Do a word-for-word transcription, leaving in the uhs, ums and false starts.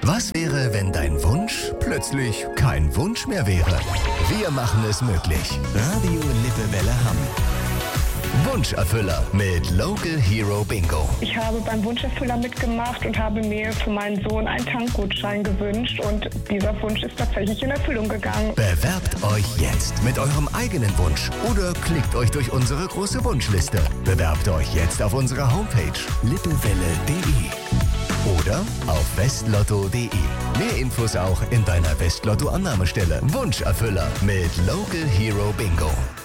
Was wäre, wenn dein Wunsch plötzlich kein Wunsch mehr wäre? Wir machen es möglich. Radio Lippewelle Hamm. Wunscherfüller mit Local Hero Bingo. Ich habe beim Wunscherfüller mitgemacht und habe mir für meinen Sohn einen Tankgutschein gewünscht und dieser Wunsch ist tatsächlich in Erfüllung gegangen. Bewerbt euch jetzt mit eurem eigenen Wunsch oder klickt euch durch unsere große Wunschliste. Bewerbt euch jetzt auf unserer Homepage lippewelle punkt de oder auf westlotto punkt de. Mehr Infos auch in deiner Westlotto-Annahmestelle. Wunscherfüller mit Local Hero Bingo.